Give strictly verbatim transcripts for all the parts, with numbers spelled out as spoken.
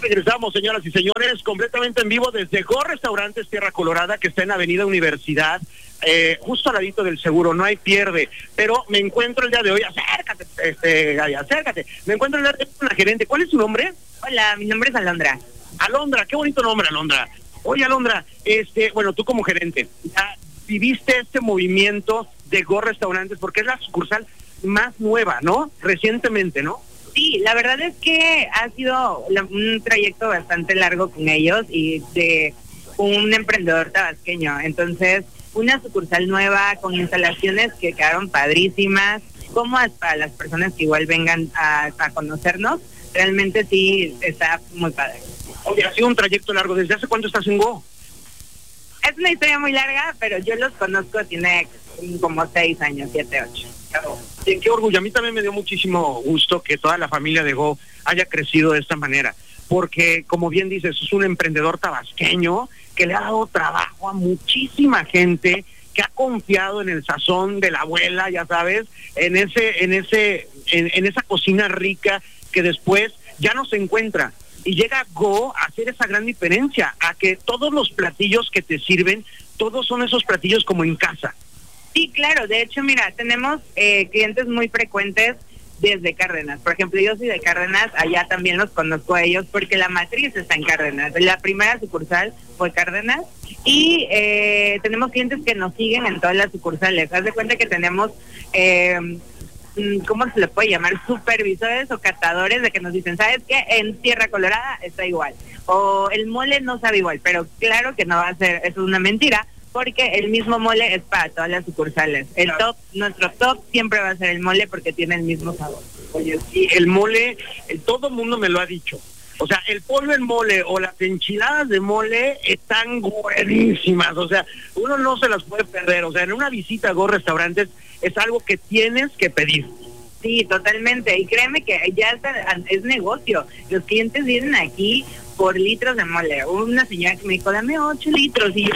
regresamos, señoras y señores, completamente en vivo desde Go Restaurantes Tierra Colorada, que está en Avenida Universidad, eh, justo al ladito del seguro, no hay pierde. Pero me encuentro el día de hoy, acércate, este, Gaby, acércate. Me encuentro el día de hoy con la gerente. ¿Cuál es su nombre? Hola, mi nombre es Alondra. Alondra, qué bonito nombre, Alondra. Oye, Alondra, este, bueno, tú como gerente, ya viviste este movimiento de Go Restaurantes porque es la sucursal más nueva, ¿no? Recientemente, ¿no? Sí, la verdad es que ha sido un trayecto bastante largo con ellos y de un emprendedor tabasqueño. Entonces, una sucursal nueva con instalaciones que quedaron padrísimas, cómodas para las personas que igual vengan a, a conocernos. Realmente sí está muy padre. Oye, ha sido un trayecto largo. ¿Desde hace cuánto estás en Go? Es una historia muy larga, pero yo los conozco, tiene como seis años, siete, ocho. Claro. Sí, qué orgullo. A mí también me dio muchísimo gusto que toda la familia de Go haya crecido de esta manera, porque, como bien dices, es un emprendedor tabasqueño que le ha dado trabajo a muchísima gente, que ha confiado en el sazón de la abuela, ya sabes, en ese, en ese, en, en esa cocina rica que después ya no se encuentra. Y llega Go a hacer esa gran diferencia, a que todos los platillos que te sirven, todos son esos platillos como en casa. Sí, claro, de hecho, mira, tenemos eh, clientes muy frecuentes desde Cárdenas. Por ejemplo, yo soy de Cárdenas, allá también los conozco a ellos porque la matriz está en Cárdenas. La primera sucursal fue Cárdenas y eh, tenemos clientes que nos siguen en todas las sucursales. Haz de cuenta que tenemos... Eh, ¿cómo se le puede llamar? Supervisores o catadores de que nos dicen, ¿sabes qué? En Tierra Colorada está igual. O el mole no sabe igual, pero claro que no va a ser, eso es una mentira, porque el mismo mole es para todas las sucursales. El top, nuestro top siempre va a ser el mole porque tiene el mismo sabor. Oye, sí, el mole, el, todo el mundo me lo ha dicho. O sea, el pollo en mole o las enchiladas de mole están buenísimas. O sea, uno no se las puede perder. O sea, en una visita a Go Restaurantes es algo que tienes que pedir. Sí, totalmente. Y créeme que ya está, es negocio. Los clientes vienen aquí por litros de mole. Una señora que me dijo, dame ocho litros. Y yo,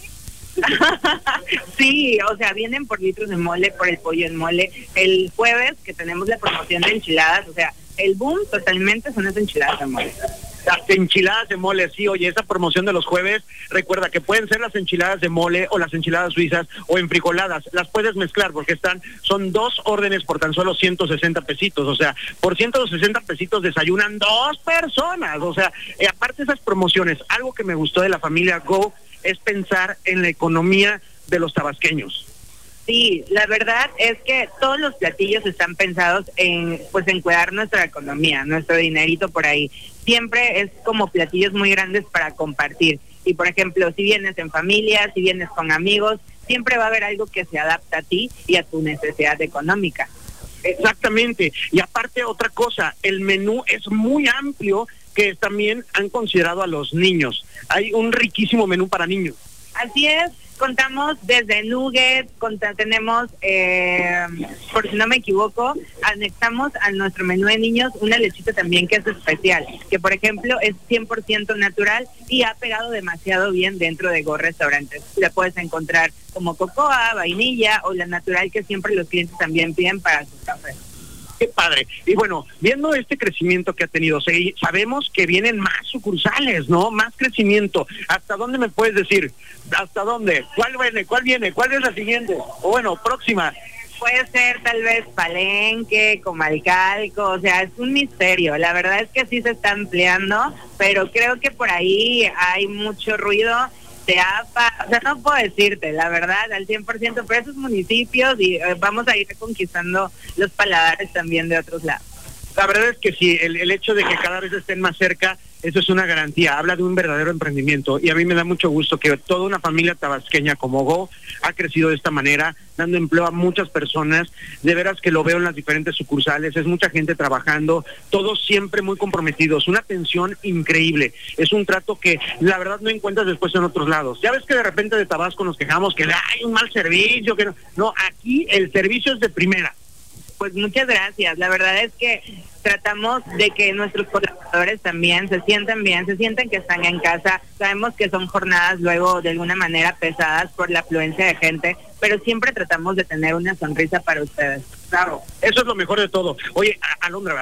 sí, o sea, vienen por litros de mole, por el pollo en mole. El jueves que tenemos la promoción de enchiladas, o sea, el boom totalmente son las enchiladas de mole. Las enchiladas de mole, sí, oye, esa promoción de los jueves, recuerda que pueden ser las enchiladas de mole o las enchiladas suizas o enfrijoladas, las puedes mezclar porque están, son dos órdenes por tan solo ciento sesenta pesitos, o sea, por ciento sesenta pesitos desayunan dos personas, o sea, eh, aparte de esas promociones, algo que me gustó de la familia Go es pensar en la economía de los tabasqueños. Sí, la verdad es que todos los platillos están pensados en, pues, en cuidar nuestra economía, nuestro dinerito por ahí. Siempre es como platillos muy grandes para compartir. Y por ejemplo, si vienes en familia, si vienes con amigos, siempre va a haber algo que se adapta a ti y a tu necesidad económica. Exactamente. Y aparte otra cosa, el menú es muy amplio, que también han considerado a los niños. Hay un riquísimo menú para niños. Así es. Contamos desde nuggets, conta, tenemos, eh, por si no me equivoco, anexamos a nuestro menú de niños una lechita también que es especial, que por ejemplo es cien por ciento natural y ha pegado demasiado bien dentro de Go Restaurantes. La puedes encontrar como cocoa, vainilla o la natural que siempre los clientes también piden para sus cafés. Qué padre. Y bueno, viendo este crecimiento que ha tenido, sabemos que vienen más sucursales, ¿no? Más crecimiento. ¿Hasta dónde me puedes decir? ¿Hasta dónde? ¿Cuál viene? ¿Cuál viene? ¿Cuál es la siguiente? O bueno, próxima. Puede ser tal vez Palenque, Comalcalco, o sea, es un misterio. La verdad es que sí se está ampliando, pero creo que por ahí hay mucho ruido. De A P A, o sea, no puedo decirte, la verdad, al cien por ciento, pero esos municipios y eh, vamos a ir conquistando los paladares también de otros lados. La verdad es que sí, el, el hecho de que cada vez estén más cerca, eso es una garantía, habla de un verdadero emprendimiento y a mí me da mucho gusto que toda una familia tabasqueña como Go ha crecido de esta manera, dando empleo a muchas personas, de veras que lo veo en las diferentes sucursales, es mucha gente trabajando, todos siempre muy comprometidos, una atención increíble, es un trato que la verdad no encuentras después en otros lados. Ya ves que de repente de Tabasco nos quejamos que hay un mal servicio, que no, no, aquí el servicio es de primera. Pues muchas gracias, la verdad es que tratamos de que nuestros colaboradores también se sientan bien, se sientan que están en casa. Sabemos que son jornadas luego de alguna manera pesadas por la afluencia de gente, pero siempre tratamos de tener una sonrisa para ustedes. Claro, eso es lo mejor de todo. Oye, Alondra, ¿verdad?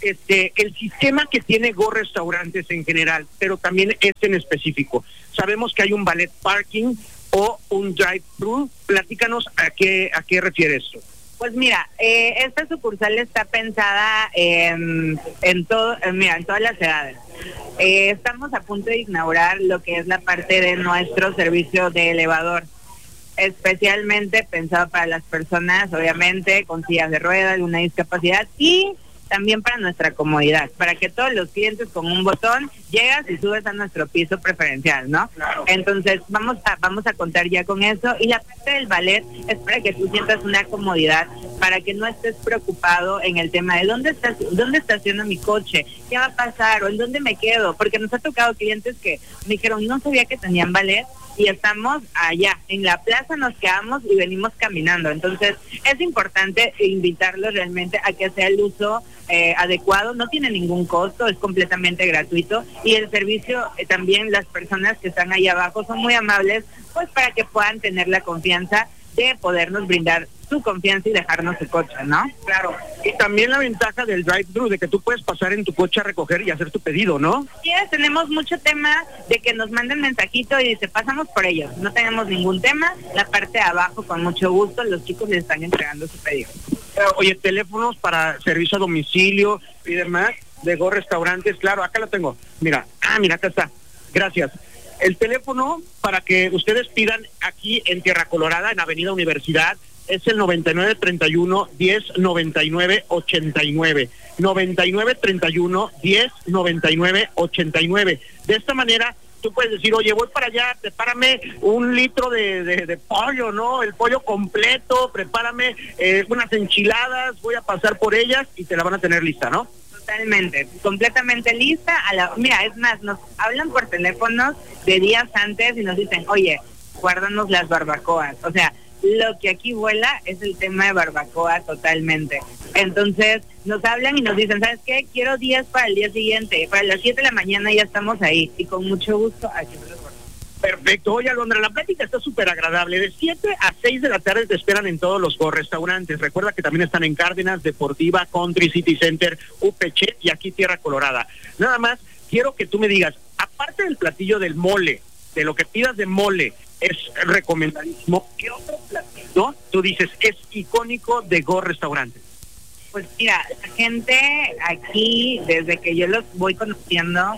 este, el sistema que tiene Go Restaurantes en general, pero también este en específico. Sabemos que hay un valet parking o un drive-thru. Platícanos a qué, a qué refiere esto. Pues mira, eh, esta sucursal está pensada en, en, todo, en, mira, en todas las edades. Eh, estamos a punto de inaugurar lo que es la parte de nuestro servicio de elevador, especialmente pensado para las personas, obviamente, con sillas de ruedas, de una discapacidad, y también para nuestra comodidad, para que todos los clientes con un botón llegas y subes a nuestro piso preferencial, ¿no? Claro. Entonces vamos a vamos a contar ya con eso, y la parte del ballet es para que tú sientas una comodidad, para que no estés preocupado en el tema de dónde estás, dónde estaciono mi coche, qué va a pasar o en dónde me quedo, porque nos ha tocado clientes que me dijeron no sabía que tenían ballet y estamos allá, en la plaza nos quedamos y venimos caminando. Entonces es importante invitarlos realmente a que sea el uso eh, adecuado, no tiene ningún costo, es completamente gratuito, y el servicio eh, también, las personas que están ahí abajo son muy amables, pues para que puedan tener la confianza de podernos brindar su confianza y dejarnos su coche, ¿no? Claro. Y también la ventaja del drive-thru, de que tú puedes pasar en tu coche a recoger y hacer tu pedido, ¿no? Sí, tenemos mucho tema de que nos manden mensajito y dice, pasamos por ellos. No tenemos ningún tema. La parte de abajo, con mucho gusto, los chicos les están entregando su pedido. Oye, teléfonos para servicio a domicilio y demás de Go Restaurantes, claro, acá lo tengo. Mira, ah, mira, acá está. Gracias. El teléfono para que ustedes pidan aquí en Tierra Colorada, en Avenida Universidad, es el noventa y nueve treinta y uno diez noventa y nueve ochenta y nueve. noventa y nueve treinta y uno diez noventa y nueve ochenta y nueve. De esta manera tú puedes decir, oye, voy para allá, prepárame un litro de, de, de pollo, ¿no? El pollo completo, prepárame eh, unas enchiladas, voy a pasar por ellas y te la van a tener lista, ¿no? Totalmente, completamente lista. A la, mira, es más, nos hablan por teléfonos de días antes y nos dicen, oye, guárdanos las barbacoas. O sea, lo que aquí vuela es el tema de barbacoa totalmente. Entonces nos hablan y nos dicen, ¿sabes qué? Quiero días para el día siguiente, para las siete de la mañana ya estamos ahí, y con mucho gusto aquí nos guardamos. Perfecto. Oye, Alondra, la plática está súper agradable. De siete a seis de la tarde te esperan en todos los Go Restaurantes. Recuerda que también están en Cárdenas, Deportiva, Country City Center, U P C y aquí Tierra Colorada. Nada más, quiero que tú me digas, aparte del platillo del mole, de lo que pidas de mole, es recomendadísimo, ¿qué otro platillo tú dices es icónico de Go Restaurantes? Pues mira, la gente aquí, desde que yo los voy conociendo,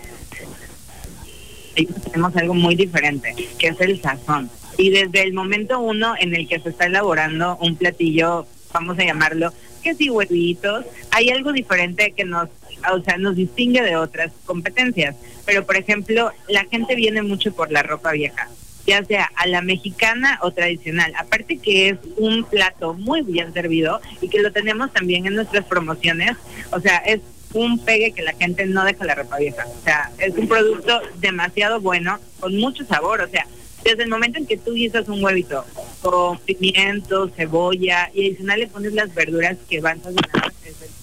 tenemos algo muy diferente, que es el sazón. Y desde el momento uno en el que se está elaborando un platillo, vamos a llamarlo, que si huevitos, hay algo diferente que nos, o sea, nos distingue de otras competencias. Pero, por ejemplo, la gente viene mucho por la ropa vieja, ya sea a la mexicana o tradicional. Aparte que es un plato muy bien servido y que lo tenemos también en nuestras promociones, o sea, es un pegue que la gente no deja la ropa vieja. O sea, es un producto demasiado bueno, con mucho sabor. O sea, desde el momento en que tú guisas un huevito con pimiento, cebolla y adicional le pones las verduras que van sazonando.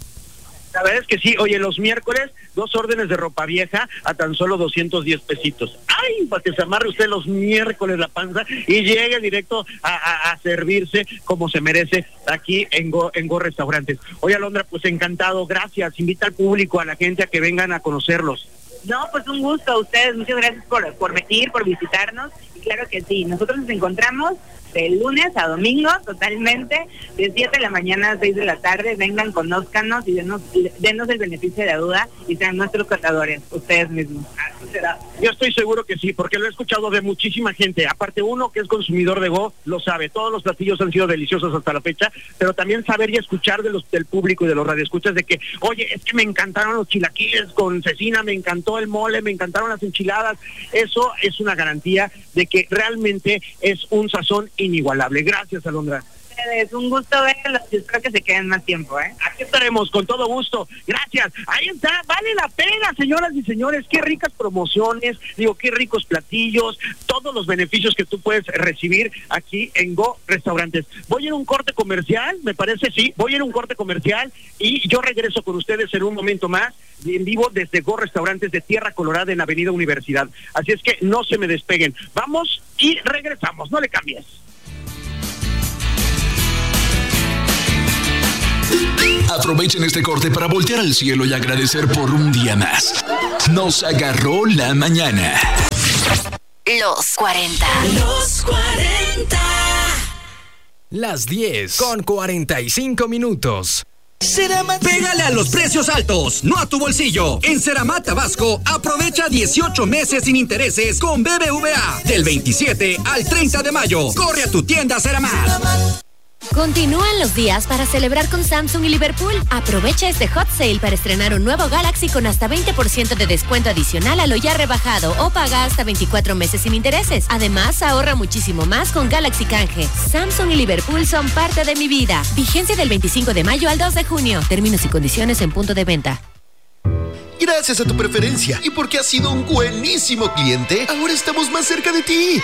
La verdad es que sí. Oye, los miércoles, dos órdenes de ropa vieja a tan solo doscientos diez pesitos. ¡Ay! Para que se amarre usted los miércoles la panza y llegue directo a, a, a servirse como se merece aquí en Go, en Go Restaurantes. Oye, Alondra, pues encantado. Gracias. Invita al público, a la gente a que vengan a conocerlos. No, pues un gusto a ustedes. Muchas gracias por, por venir, por visitarnos. Y claro que sí, nosotros nos encontramos de lunes a domingo totalmente, de siete de la mañana a seis de la tarde. Vengan, conózcanos y denos, denos el beneficio de la duda y sean nuestros catadores, ustedes mismos. Así será. Yo estoy seguro que sí, porque lo he escuchado de muchísima gente. Aparte, uno que es consumidor de Go lo sabe. Todos los platillos han sido deliciosos hasta la fecha, pero también saber y escuchar de los del público y de los radioescuchas de que, oye, es que me encantaron los chilaquiles con cecina, me encantó el mole, me encantaron las enchiladas. Eso es una garantía de que realmente es un sazón inigualable. Gracias, Alondra. Es un gusto verlos y espero que se queden más tiempo, ¿eh? Aquí estaremos con todo gusto. Gracias. Ahí está, vale la pena, señoras y señores. Qué ricas promociones, digo, qué ricos platillos, todos los beneficios que tú puedes recibir aquí en Go Restaurantes. Voy a ir a un corte comercial, me parece, sí, voy a ir a un corte comercial y yo regreso con ustedes en un momento más, en vivo desde Go Restaurantes de Tierra Colorada en Avenida Universidad. Así es que no se me despeguen. Vamos y regresamos, no le cambies. Aprovechen este corte para voltear al cielo y agradecer por un día más. Nos agarró la mañana. Los cuarenta. Los cuarenta. Las diez con cuarenta y cinco minutos. Ceramat. Pégale a los precios altos, no a tu bolsillo. En Ceramat Tabasco, aprovecha dieciocho meses sin intereses con B B V A. Del veintisiete al treinta de mayo. Corre a tu tienda Ceramat. Continúan los días para celebrar con Samsung y Liverpool. Aprovecha este hot sale para estrenar un nuevo Galaxy con hasta veinte por ciento de descuento adicional a lo ya rebajado o paga hasta veinticuatro meses sin intereses. Además, ahorra muchísimo más con Galaxy Canje. Samsung y Liverpool son parte de mi vida. Vigencia del veinticinco de mayo al dos de junio. Términos y condiciones en punto de venta. Gracias a tu preferencia y porque has sido un buenísimo cliente, ahora estamos más cerca de ti.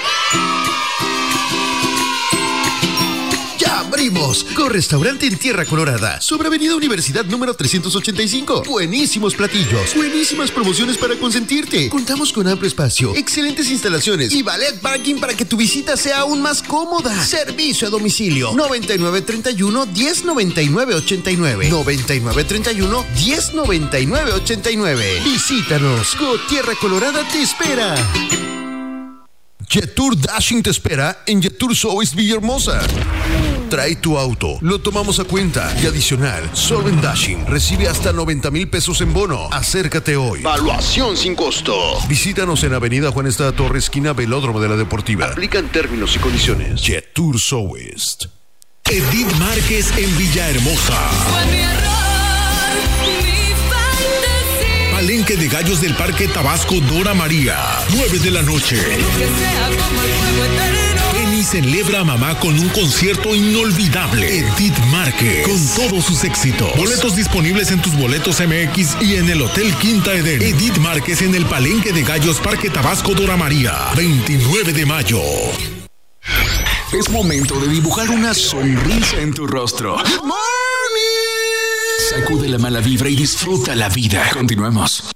¡Ya abrimos! Con restaurante en Tierra Colorada, sobre Avenida Universidad número trescientos ochenta y cinco. Buenísimos platillos, buenísimas promociones para consentirte. Contamos con amplio espacio, excelentes instalaciones y valet parking para que tu visita sea aún más cómoda. Servicio a domicilio noventa y nueve treinta y uno, diez noventa y nueve ochenta y nueve. noventa y nueve treinta y uno, diez noventa y nueve ochenta y nueve. Visítanos. Go Tierra Colorada te espera. Jetour Dashing te espera en Jetour Sois Villahermosa. Trae tu auto, lo tomamos a cuenta y adicional, solo en Dashing recibe hasta noventa mil pesos en bono. Acércate hoy. Evaluación sin costo. Visítanos en Avenida Juan Estrada Torres, esquina Velódromo de la Deportiva. Aplican términos y condiciones. Jetour Sois. Edith Márquez en Villahermosa. Fue mi error, mi fantasía. Palenque de Gallos del Parque Tabasco Dora María. nueve de la noche. Que sea como el fuego eterno. Ven y celebra a mamá con un concierto inolvidable. Edith Márquez, con todos sus éxitos. Boletos disponibles en tus boletos M X y en el Hotel Quinta Eden. Edith Márquez en el Palenque de Gallos Parque Tabasco Dora María. veintinueve de mayo. Es momento de dibujar una sonrisa en tu rostro. ¡Good morning! Sacude la mala vibra y disfruta la vida. Continuemos.